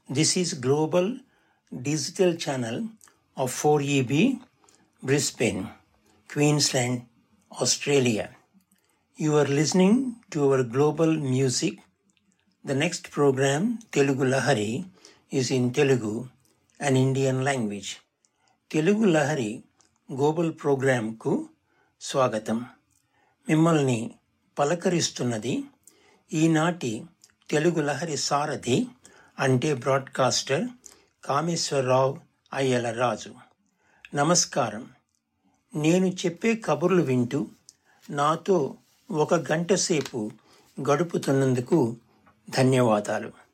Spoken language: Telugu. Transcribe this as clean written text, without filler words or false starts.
This is Global Digital Channel of 4EB, Brisbane, Queensland, Australia. You are listening to our global music. The next program, Telugu Lahari, is in Telugu, an Indian language. Telugu Lahari global ప్రోగ్రాంకు స్వాగతం. మిమ్మల్ని పలకరిస్తున్నది ఈనాటి తెలుగు లహరి సారథి అంటే బ్రాడ్కాస్టర్ కామేశ్వరరావు అయ్యల రాజు. నమస్కారం. నేను చెప్పే కబుర్లు వింటూ నాతో 1 గంట సేపు గడుపుతున్నందుకు ధన్యవాదాలు.